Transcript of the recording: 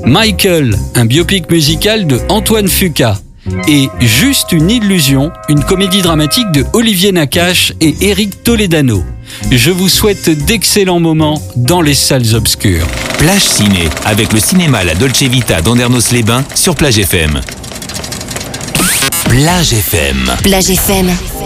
Michael, un biopic musical de Antoine Fuqua. Et Juste une illusion, une comédie dramatique de Olivier Nakache et Eric Toledano. Je vous souhaite d'excellents moments dans les salles obscures. Plage Ciné, avec le cinéma La Dolce Vita d'Andernos-les-Bains sur Plage FM. Plage FM. Plage FM.